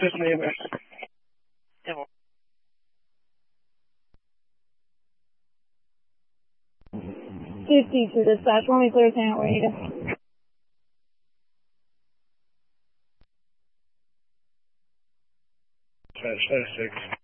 Just neighbor. 50 to dispatch. Let me clear San Juan. Dispatch 6.